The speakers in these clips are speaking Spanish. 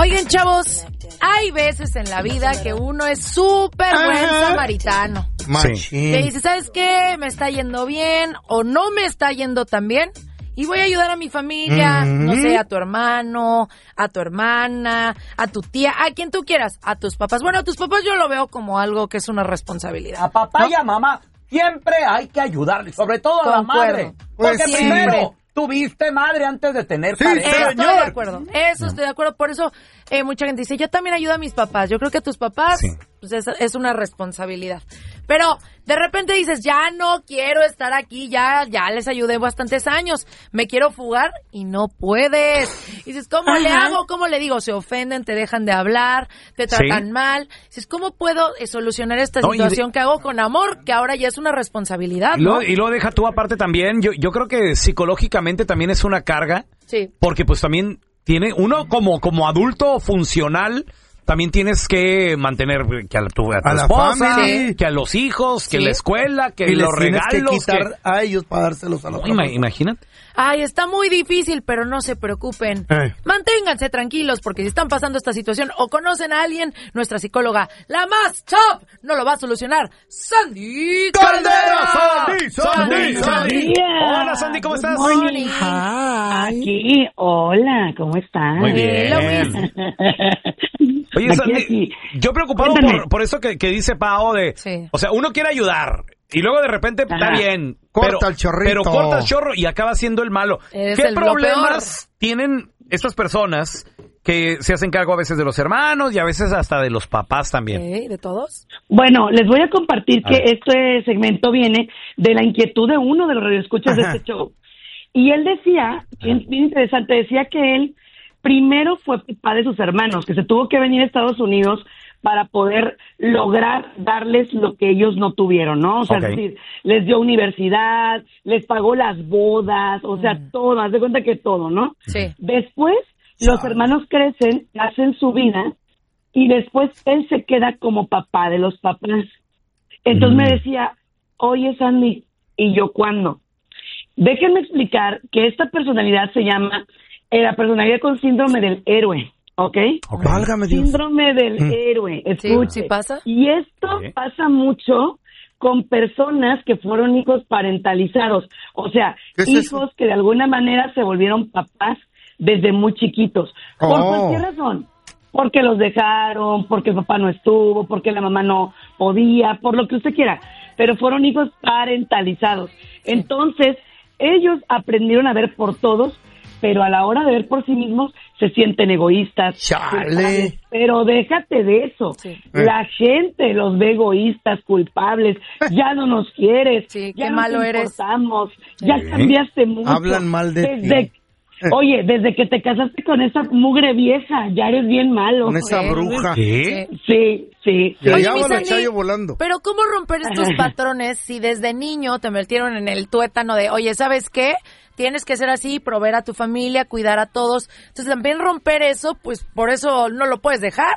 Oigan, chavos, hay veces en la vida que uno es súper buen samaritano. Sí. Que dice, ¿sabes qué? Me está yendo bien o no me está yendo tan bien y voy a ayudar a mi familia, no sé, a tu hermano, a tu hermana, a tu tía, a quien tú quieras, a tus papás. Bueno, a tus papás yo lo veo como algo que es una responsabilidad. A papá y a mamá siempre hay que ayudarles, sobre todo a la madre. Pues Porque siempre. primero tuviste madre antes de tener pareja. Estoy de acuerdo, eso estoy de acuerdo. Por eso mucha gente dice, yo también ayudo a mis papás. Yo creo que a tus papás pues es una responsabilidad. Pero de repente dices, ya no quiero estar aquí, ya les ayudé bastantes años, me quiero fugar y no puedes. Y dices, ¿cómo le hago? ¿Cómo le digo? Se ofenden, te dejan de hablar, te tratan mal. Dices, ¿cómo puedo solucionar esta situación que hago con amor, que ahora ya es una responsabilidad, ¿no? Y luego deja tú aparte también, yo creo que psicológicamente también es una carga, porque pues también tiene uno como adulto funcional, también tienes que mantener que a tu esposa, que a los hijos, que la escuela, que los regalos. Tienes que quitar a ellos para dárselos a los otros. Imagínate. Ay, está muy difícil, pero no se preocupen. Manténganse tranquilos, porque si están pasando esta situación o conocen a alguien, nuestra psicóloga, la más top, no lo va a solucionar, Sandy Caldera. Sandy. Hola, Sandy, ¿cómo estás? Morning. Aquí, hola, ¿cómo estás? Muy bien. Oye, Sandy, yo preocupado por eso que dice Pao de, o sea, uno quiere ayudar y luego de repente está bien, corta el chorrito, pero corta el chorro y acaba siendo el malo. ¿Qué problemas tienen estas personas que se hacen cargo a veces de los hermanos y a veces hasta de los papás también? ¿De todos? Bueno, les voy a compartir que este segmento viene de la inquietud de uno de los radioescuchas de este show. Y él decía, bien interesante, decía que él primero fue papá de sus hermanos, que se tuvo que venir a Estados Unidos para poder lograr darles lo que ellos no tuvieron, ¿no? O sea, es decir, les dio universidad, les pagó las bodas, o sea, todo, haz de cuenta que todo, ¿no? Sí. Después, los hermanos crecen, hacen su vida, y después él se queda como papá de los papás. Entonces me decía, oye, Sandy, ¿y yo cuándo? Déjenme explicar que esta personalidad se llama la personalidad con síndrome del héroe, ¿ok? Válgame Dios. Síndrome del héroe, escuche. ¿Sí pasa? Y esto pasa mucho con personas que fueron hijos parentalizados, o sea, hijos que de alguna manera se volvieron papás desde muy chiquitos, por cualquier razón. Porque los dejaron, porque el papá no estuvo, porque la mamá no podía, por lo que usted quiera, pero fueron hijos parentalizados. Entonces, ellos aprendieron a ver por todos, pero a la hora de ver por sí mismos se sienten egoístas. ¡Chale! Pero déjate de eso. La gente los ve egoístas, culpables. Ya no nos quieres. Sí, ya qué no malo te eres. importamos. Ya cambiaste mucho. Hablan mal de ti. Oye, desde que te casaste con esa mugre vieja, ya eres bien malo. Con esa bruja. ¿Qué? Sí. Ya Oye, va mi la Sandy, Chayo volando. pero ¿cómo romper estos patrones si desde niño te metieron en el tuétano de, oye, ¿sabes qué? Tienes que ser así, proveer a tu familia, cuidar a todos. Entonces también romper eso, pues por eso no lo puedes dejar.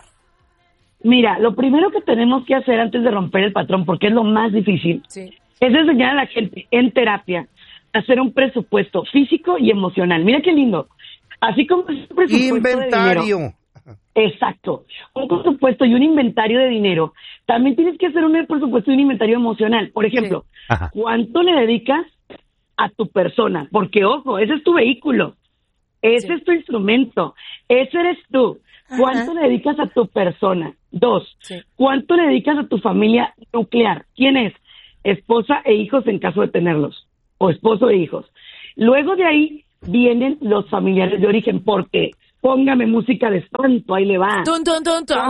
Mira, lo primero que tenemos que hacer antes de romper el patrón, porque es lo más difícil, es enseñar a la gente en terapia a hacer un presupuesto físico y emocional. Mira qué lindo. Así como es un presupuesto inventario. De dinero. Exacto. Un presupuesto y un inventario de dinero. También tienes que hacer un presupuesto y un inventario emocional. Por ejemplo, ¿cuánto le dedicas a tu persona? Porque, ojo, ese es tu vehículo. Ese es tu instrumento. Ese eres tú. ¿Cuánto le dedicas a tu persona? 2. ¿Cuánto le dedicas a tu familia nuclear? ¿Quién es? Esposa e hijos en caso de tenerlos. O esposo e hijos. Luego de ahí vienen los familiares de origen. Porque, póngame música de espanto, ahí le va. Tun, tun, tun, tun.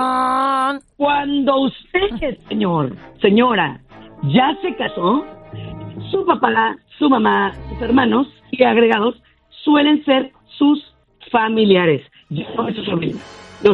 Cuando usted, señora, ya se casó, su papá, su mamá, sus hermanos y agregados suelen ser sus familiares. Yo no soy su familia. Lo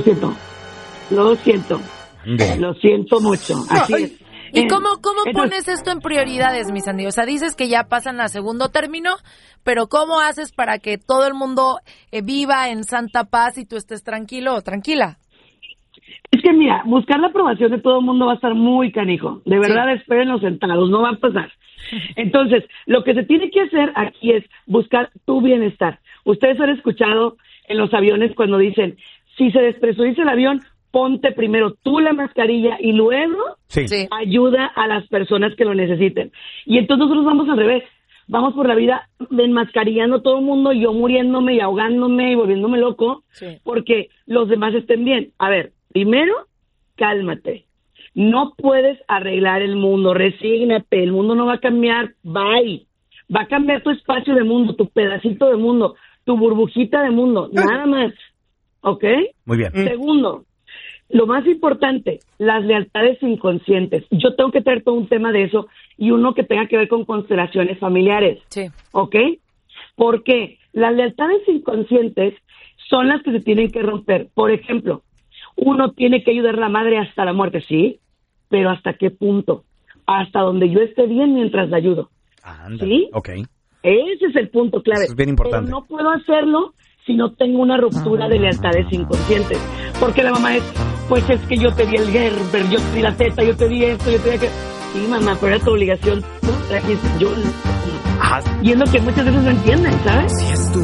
siento mucho. Así es. ¿Y cómo pones esto en prioridades, mi Sandy? O sea, dices que ya pasan a segundo término, pero ¿cómo haces para que todo el mundo viva en santa paz y tú estés tranquilo o tranquila? Es que mira, buscar la aprobación de todo el mundo va a estar muy canijo. De verdad, espérenlos sentados, no va a pasar. Entonces, lo que se tiene que hacer aquí es buscar tu bienestar. Ustedes han escuchado en los aviones cuando dicen, si se despresuriza el avión, ponte primero tú la mascarilla y luego ayuda a las personas que lo necesiten. Y entonces nosotros vamos al revés. Vamos por la vida enmascarillando a todo el mundo, yo muriéndome y ahogándome y volviéndome loco, porque los demás estén bien. A ver, primero, cálmate. No puedes arreglar el mundo, resígnate, el mundo no va a cambiar, bye. Va a cambiar tu espacio de mundo, tu pedacito de mundo, tu burbujita de mundo, nada más. ¿Ok? Muy bien. Segundo, lo más importante, las lealtades inconscientes. Yo tengo que traer todo un tema de eso y uno que tenga que ver con constelaciones familiares. Sí. ¿Ok? Porque las lealtades inconscientes son las que se tienen que romper. Por ejemplo, uno tiene que ayudar a la madre hasta la muerte, sí, pero ¿hasta qué punto? Hasta donde yo esté bien mientras la ayudo. ¿Sí? Ok. Ese es el punto clave. Eso es bien importante. Pero no puedo hacerlo si no tengo una ruptura de lealtades inconscientes. Porque la mamá es, pues es que yo te di el Gerber, yo te di la teta, yo te di esto, yo te di aquello. Sí, mamá, pero era tu obligación. Tú trajiste, yo... Y es lo que muchas veces no entienden, ¿sabes?